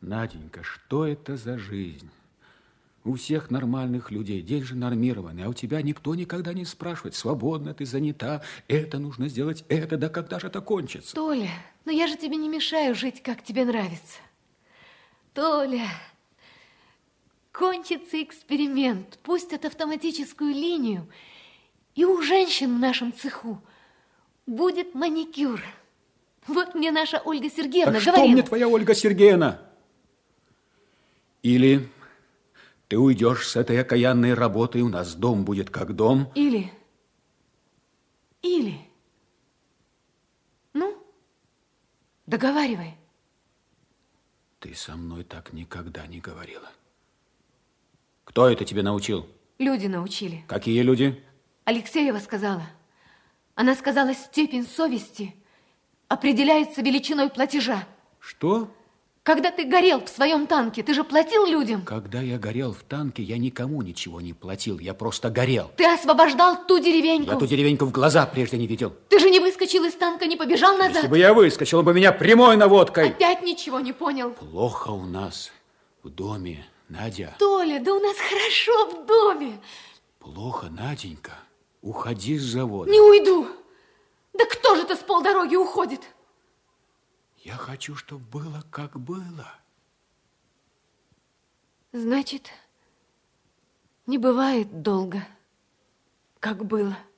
Наденька, что это за жизнь? У всех нормальных людей день же нормированный, а у тебя никто никогда не спрашивает, свободна ты, занята, это нужно сделать, это, да когда же это кончится? Толя, но я же тебе не мешаю жить, как тебе нравится. Толя, кончится эксперимент, пустят автоматическую линию, и у женщин в нашем цеху будет маникюр. Вот мне наша Ольга Сергеевна говорила. Что мне твоя Ольга Сергеевна? Или ты уйдешь с этой окаянной работы, и у нас дом будет как дом. Или. Ну, договаривай. Ты со мной так никогда не говорила. Кто это тебе научил? Люди научили. Какие люди? Алексеева сказала. Она сказала, степень совести определяется величиной платежа. Что? Когда ты горел в своем танке, ты же платил людям? Когда я горел в танке, я никому ничего не платил, я просто горел. Ты освобождал ту деревеньку. Я ту деревеньку в глаза прежде не видел. Ты же не выскочил из танка, не побежал назад. Если бы я выскочил, он бы меня прямой наводкой. Опять ничего не понял. Плохо у нас в доме, Надя. Толя, да у нас хорошо в доме. Плохо, Наденька. Уходи с завода. Не уйду. Да кто же-то с полдороги уходит? Я хочу, чтобы было, как было. Значит, не бывает долго, как было.